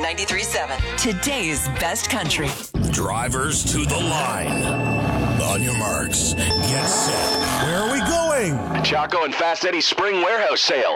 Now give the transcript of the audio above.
93.7. Today's best country. Drivers to the line. On your marks, get set. Where are we going? Chaco and Fast Eddie's spring warehouse sale.